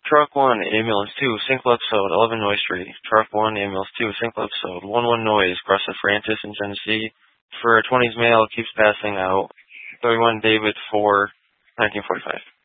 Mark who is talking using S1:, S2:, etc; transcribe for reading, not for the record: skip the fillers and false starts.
S1: Truck 1, Ambulance 2, single episode, 11 Noise Street. Truck 1, Ambulance 2, single episode, 11 Noise, Russell Francis in Tennessee. For a 20s male, keeps passing out. 31 David 4, 1945.